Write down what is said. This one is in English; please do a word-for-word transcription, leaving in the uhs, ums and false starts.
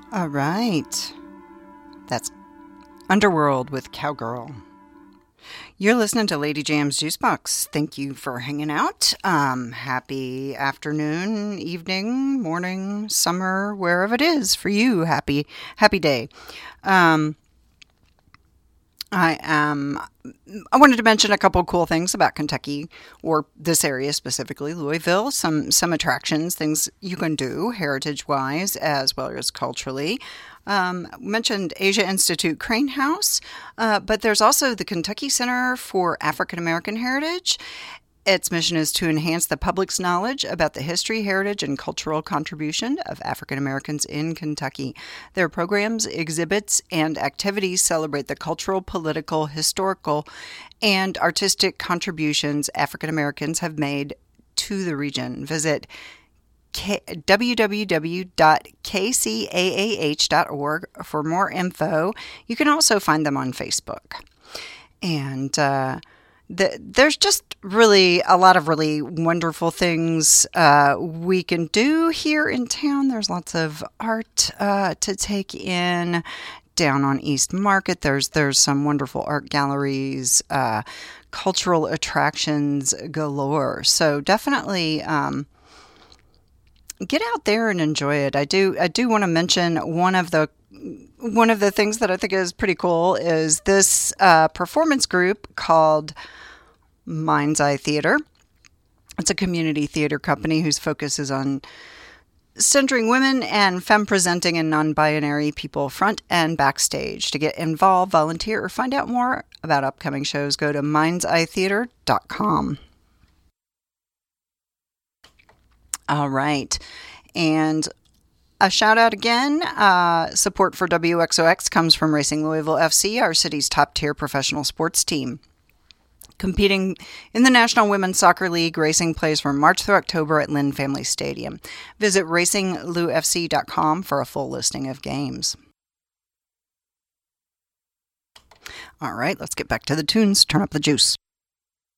All right. That's Underworld with Cowgirl. You're listening to Lady Jam's Juicebox. Thank you for hanging out. Um, happy afternoon, evening, morning, summer, wherever it is for you. Happy, happy day. Um, I am. I wanted to mention a couple cool things about Kentucky, or this area specifically, Louisville. Some some attractions, things you can do heritage-wise as well as culturally. Um, mentioned Asia Institute Crane House, uh, but there's also the Kentucky Center for African American Heritage. Its mission is to enhance the public's knowledge about the history, heritage, and cultural contribution of African Americans in Kentucky. Their programs, exhibits, and activities celebrate the cultural, political, historical, and artistic contributions African Americans have made to the region. Visit K- w w w dot k c a a h dot org for more info. You can also find them on Facebook. And uh, the, there's just really a lot of really wonderful things uh, we can do here in town. There's lots of art uh, to take in. Down on East Market, there's there's some wonderful art galleries, uh, cultural attractions galore. So definitely um, get out there and enjoy it. I do I do want to mention one of the one of the things that I think is pretty cool is this uh, performance group called Mind's Eye Theater. It's a community theater company whose focus is on centering women and femme presenting and non-binary people front and backstage. To get involved, volunteer, or find out more about upcoming shows, go to minds eye theater dot com. All right. And a shout out again. Uh, support for W X O X comes from Racing Louisville F C, our city's top tier professional sports team. Competing in the National Women's Soccer League, Racing plays from March through October at Lynn Family Stadium. Visit racing lou f c dot com for a full listing of games. All right, let's get back to the tunes. Turn up the juice.